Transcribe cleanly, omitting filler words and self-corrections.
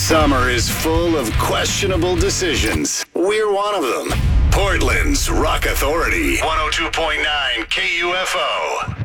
Summer is full of questionable decisions. We're one of them. Portland's Rock Authority, 102.9 KUFO.